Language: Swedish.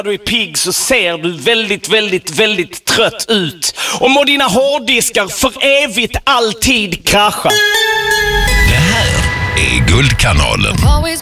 När du är pigg så ser du väldigt, väldigt, väldigt trött ut. Och må dina hårddiskar för evigt alltid krascha. Det här är Guldkanalen.